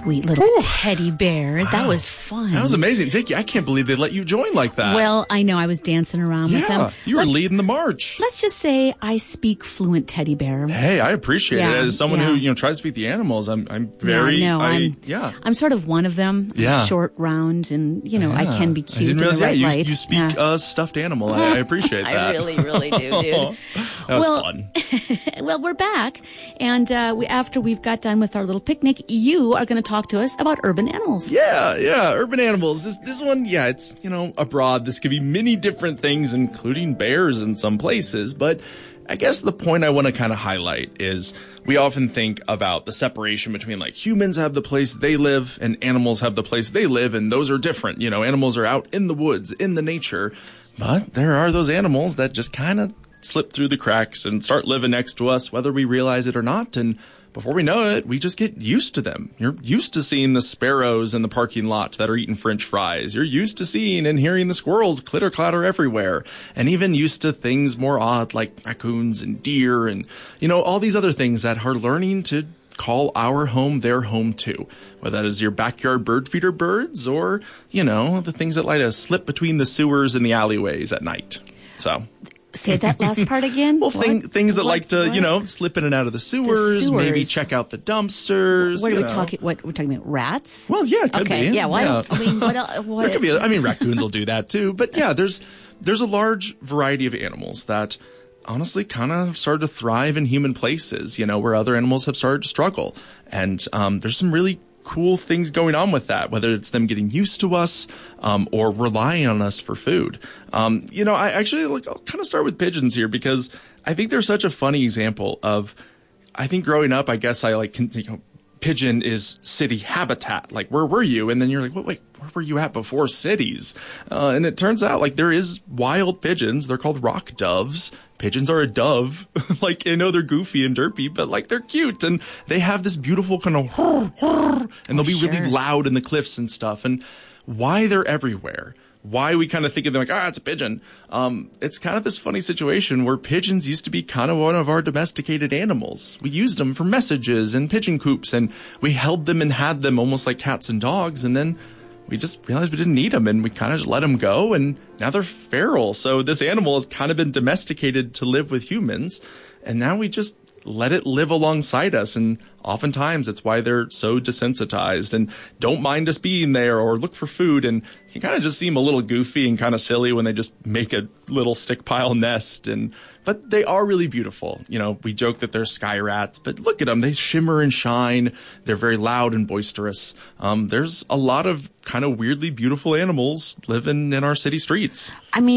sweet little teddy bears. Wow. That was fun. That was amazing. Vicky, I can't believe they let you join like that. Well, I know. I was dancing around with them. You were leading the march. Let's just say I speak fluent teddy bear. Hey, I appreciate it. As someone who tries to speak the animals, I'm very... I'm sort of one of them. I'm short, round, and, I can be cute in the right light. You speak stuffed animal. I appreciate that. I really, really do, dude. That was fun. Well, we're back, and after we've got done with our little picnic, you are going to talk to us about urban animals. Yeah, urban animals. This one, it's, abroad. This could be many different things, including bears in some places, but I guess the point I want to kind of highlight is we often think about the separation between like humans have the place they live and animals have the place they live, and those are different. Animals are out in the woods, in the nature, but there are those animals that just kind of slip through the cracks and start living next to us, whether we realize it or not. And before we know it, we just get used to them. You're used to seeing the sparrows in the parking lot that are eating French fries. You're used to seeing and hearing the squirrels clitter-clatter everywhere. And even used to things more odd like raccoons and deer and, all these other things that are learning to call our home their home too. Whether that is your backyard bird feeder birds or, the things that like to slip between the sewers and the alleyways at night. So... Say that last part again. Well, things that like to, slip in and out of the sewers, maybe check out the dumpsters. What are we talking? What we're talking about? Rats? Well, yeah, it could be. Yeah. What else? There could be. Raccoons will do that too. But yeah, there's a large variety of animals that honestly kind of started to thrive in human places. Where other animals have started to struggle, and there's some really cool things going on with that, whether it's them getting used to us or relying on us for food. I actually I'll kind of start with pigeons here because I think they're such a funny example of, I think growing up, I guess I pigeon is city habitat. Like, where were you? And then you're like, wait, where were you at before cities? And it turns out there is wild pigeons. They're called rock doves. Pigeons are a dove. I know they're goofy and derpy, but they're cute and they have this beautiful kind of and they'll be really loud in the cliffs and stuff. And why they're everywhere, why we kind of think of them it's a pigeon. It's kind of this funny situation where pigeons used to be kind of one of our domesticated animals. We used them for messages and pigeon coops, and we held them and had them almost like cats and dogs. And then we just realized we didn't need them, and we kind of just let them go, and now they're feral. So this animal has kind of been domesticated to live with humans, and now we just let it live alongside us. And oftentimes it's why they're so desensitized and don't mind us being there or look for food, and can kind of just seem a little goofy and kind of silly when they just make a little stick pile nest. But they are really beautiful. We joke that they're sky rats, but look at them. They shimmer and shine. They're very loud and boisterous. There's a lot of kind of weirdly beautiful animals living in our city streets.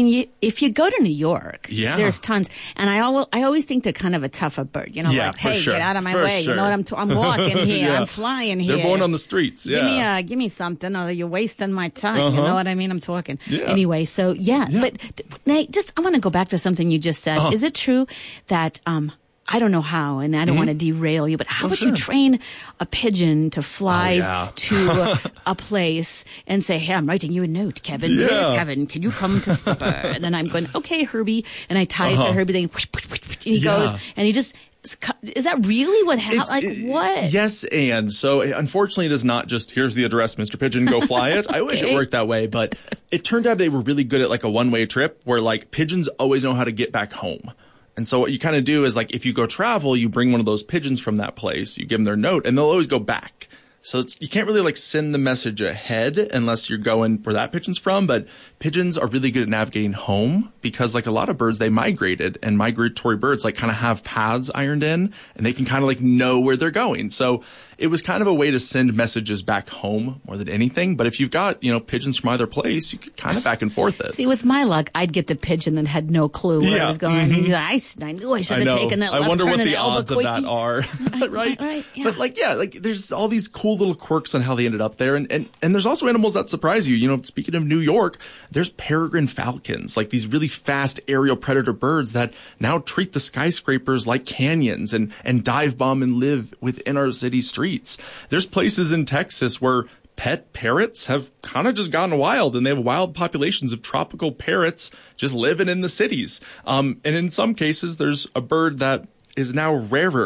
If you go to New York, there's tons. And I always think they're kind of a tougher bird. Hey, get out of my way. Sure. You know what I'm walking here. I'm flying here. They're born on the streets. Yeah. Give me something, or you're wasting my time. You know what I mean? I'm talking. Yeah. Anyway, so but Nate, I want to go back to something you just said. Is it true that I don't know how, and I don't want to derail you, but how would you train a pigeon to fly to a place and say, hey, I'm writing you a note, Kevin. Kevin, can you come to supper? And then I'm going, okay, Herbie. And I tie it to Herbie, then and he goes, and he just... Is that really what happened? What? Yes, and so unfortunately it is not just, here's the address, Mr. Pigeon, go fly it. I wish it worked that way, but it turned out they were really good at a one-way trip where pigeons always know how to get back home. And so what you kind of do is if you go travel, you bring one of those pigeons from that place, you give them their note, and they'll always go back. So you can't really send the message ahead unless you're going where that pigeon's from. But pigeons are really good at navigating home because a lot of birds, they migrated, and migratory birds kind of have paths ironed in, and they can kind of know where they're going. So it was kind of a way to send messages back home more than anything. But if you've got, pigeons from either place, you could kind of back and forth it. See, with my luck, I'd get the pigeon that had no clue where I was going. And I knew I should have taken that left turn. I wonder what the odds of that are. Right? Yeah. But there's all these cool little quirks on how they ended up there. And there's also animals that surprise you. Speaking of New York, there's peregrine falcons, these really fast aerial predator birds that now treat the skyscrapers like canyons and dive bomb and live within our city streets. There's places in Texas where pet parrots have kind of just gone wild, and they have wild populations of tropical parrots just living in the cities. And in some cases, there's a bird that is now rarer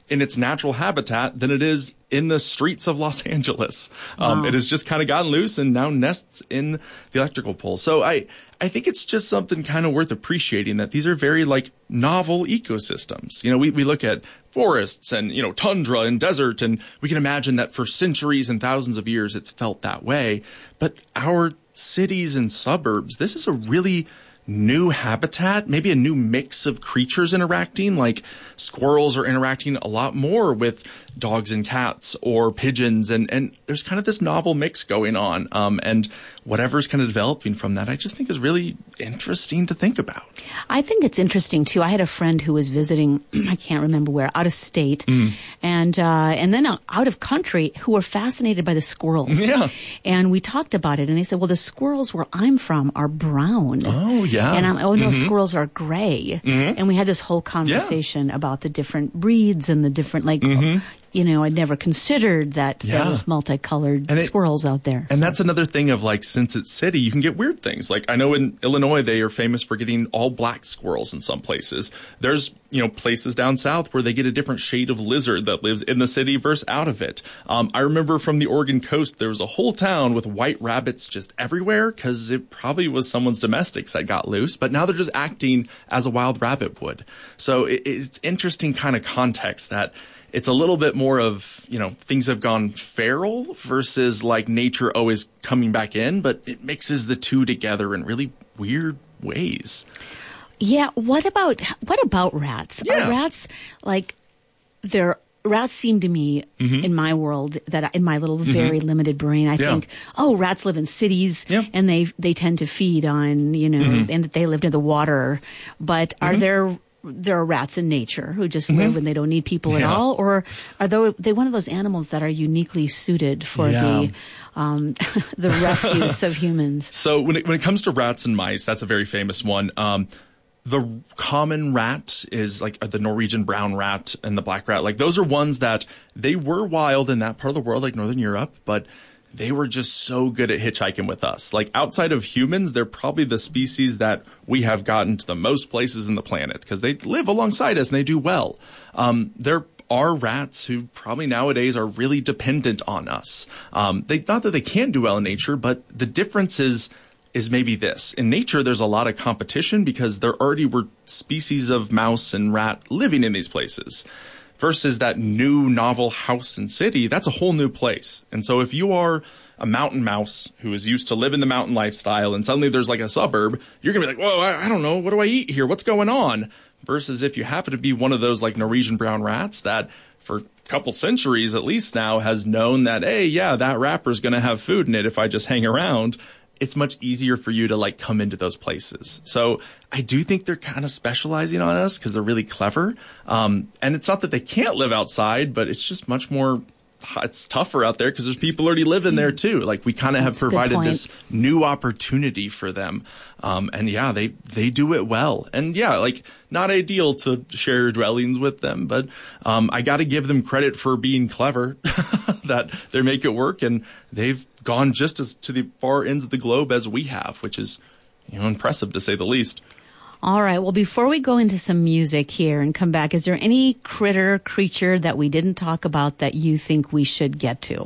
in its natural habitat than it is in the streets of Los Angeles. Wow. It has just kind of gotten loose and now nests in the electrical pole. So I think it's just something kind of worth appreciating, that these are very like novel ecosystems. We look at forests and, tundra and desert, and we can imagine that for centuries and thousands of years it's felt that way. But our cities and suburbs, this is a really new habitat, maybe a new mix of creatures interacting, like squirrels are interacting a lot more with dogs and cats or pigeons. And there's kind of this novel mix going on. And whatever's kind of developing from that, I just think is really interesting to think about. I think it's interesting too. I had a friend who was visiting, I can't remember where, out of state, and then out of country, who were fascinated by the squirrels. Yeah. And we talked about it, and they said, well, the squirrels where I'm from are brown. Oh, yeah. And squirrels are gray. And we had this whole conversation about the different breeds and the different, I'd never considered that there was multicolored squirrels out there. And that's another thing of since it's city, you can get weird things. Like I know in Illinois, they are famous for getting all black squirrels in some places. There's, places down south where they get a different shade of lizard that lives in the city versus out of it. I remember from the Oregon coast, there was a whole town with white rabbits just everywhere because it probably was someone's domestics that got loose, but now they're just acting as a wild rabbit would. So it's interesting kind of context that it's a little bit more of, things have gone feral versus nature always coming back in, but it mixes the two together in really weird ways. Yeah. What about rats? Yeah. Are rats rats seem to me in my world, that in my little very limited brain, I think, rats live in cities and they tend to feed on, and that they live near the water. But are there are rats in nature who just live and they don't need people at all? Or are they one of those animals that are uniquely suited for the refuse of humans? So when it comes to rats and mice, that's a very famous one. The common rat is the Norwegian brown rat and the black rat. Those are ones that they were wild in that part of the world, like Northern Europe, but they were just so good at hitchhiking with us. Outside of humans, they're probably the species that we have gotten to the most places in the planet because they live alongside us and they do well. There are rats who probably nowadays are really dependent on us. Not that they can't do well in nature, but the difference is maybe this. In nature, there's a lot of competition because there already were species of mouse and rat living in these places. Versus that new novel house and city, that's a whole new place. And so if you are a mountain mouse who is used to live in the mountain lifestyle and suddenly there's a suburb, you're going to be whoa, I don't know, what do I eat here? What's going on? Versus if you happen to be one of those Norwegian brown rats that for a couple centuries at least now has known that, hey, yeah, that wrapper's going to have food in it if I just hang around. It's much easier for you to come into those places. So I do think they're kind of specializing on us because they're really clever. And it's not that they can't live outside, but it's just much more, it's tougher out there because there's people already living there too. We kind of have provided this new opportunity for them. And yeah, they do it well. And yeah, not ideal to share your dwellings with them, but I got to give them credit for being clever that they make it work. And they've gone just as to the far ends of the globe as we have, which is, impressive to say the least. All right. Well, before we go into some music here and come back, is there any creature that we didn't talk about that you think we should get to?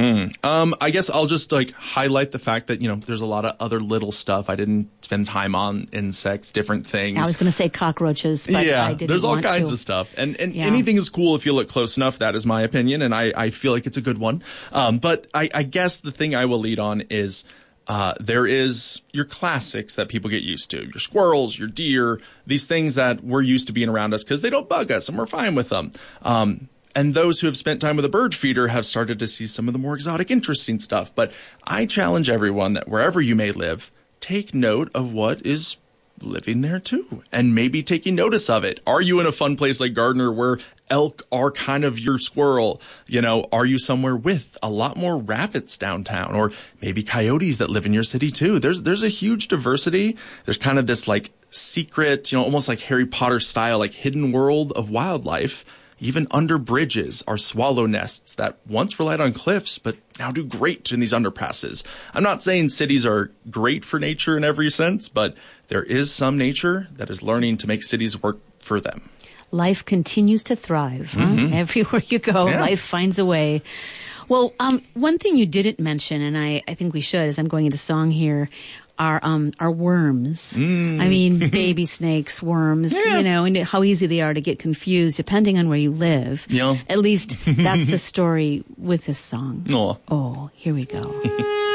I guess I'll just highlight the fact that, there's a lot of other little stuff. I didn't spend time on insects, different things. I was going to say cockroaches, but I didn't there's all want kinds to. of stuff. And anything is cool if you look close enough. That is my opinion. And I feel like it's a good one. But I guess the thing I will lead on is, there is your classics that people get used to, your squirrels, your deer, these things that we're used to being around us because they don't bug us and we're fine with them. And those who have spent time with a bird feeder have started to see some of the more exotic, interesting stuff. But I challenge everyone that wherever you may live, take note of what is living there too, and maybe taking notice of it. Are you in a fun place like Gardner where elk are kind of your squirrel? Are you somewhere with a lot more rabbits downtown, or maybe coyotes that live in your city too? There's a huge diversity. There's kind of this secret, almost like Harry Potter style, hidden world of wildlife. Even under bridges are swallow nests that once relied on cliffs, but now do great in these underpasses. I'm not saying cities are great for nature in every sense, but there is some nature that is learning to make cities work for them. life continues to thrive. Huh? Everywhere you go, life finds a way. Well, one thing you didn't mention, and I think we should, as I'm going into song here, are worms. I mean, baby snakes, worms, and how easy they are to get confused depending on where you live. Yeah. At least that's the story with this song. Aw. Oh, here we go.